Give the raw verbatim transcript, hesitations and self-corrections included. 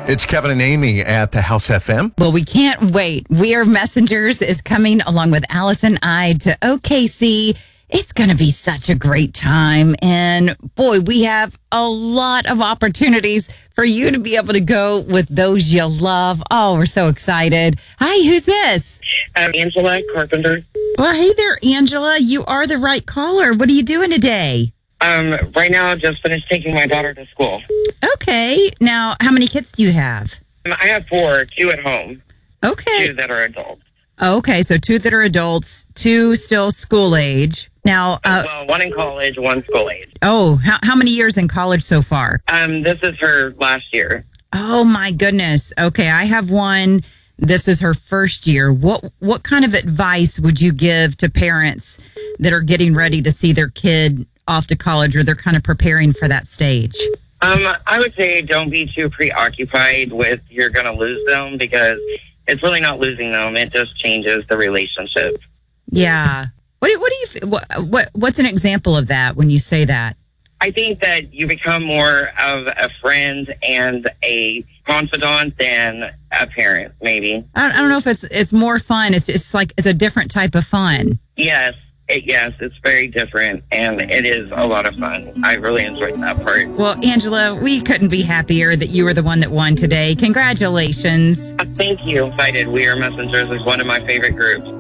It's Kevin and Amy at the House F M. Well, we can't wait. We Are Messengers is coming along with Alice and I to O K C. It's going to be such a great time. And boy, we have a lot of opportunities for you to be able to go with those you love. Oh, we're so excited. Hi, who's this? Um, Angela Carpenter. Well, hey there, Angela. You are the right caller. What are you doing today? Um, right now, I just finished taking my daughter to school. Okay. Now, how many kids do you have? Um, I have four, two at home, Okay. two that are adults. Okay, so two that are adults, two still school age. Now, uh, well, one in college, one school age. oh, how, how many years in college so far? Um, this is her last year. Oh, my goodness. Okay, I have one. This is her first year. What what kind of advice would you give to parents that are getting ready to see their kid off to college, or they're kind of preparing for that stage? Um, I would say don't be too preoccupied with you're going to lose them, because it's really not losing them. It just changes the relationship. Yeah. What do, what do you what, what what's an example of that when you say that? I think that you become more of a friend and a confidant than a parent, maybe. I, I don't know if it's it's more fun. It's it's like it's a different type of fun. Yes, it, yes, it's very different, and it is a lot of fun. I really enjoyed that part. Well, Angela, we couldn't be happier that you were the one that won today. Congratulations. Uh, Thank you. Excited. We Are Messengers is one of my favorite groups.